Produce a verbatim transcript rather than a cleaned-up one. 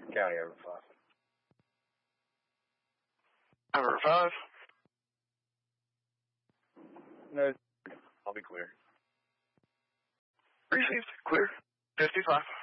County over five. Over five? No, I'll be clear. Received. Clear. fifty-five.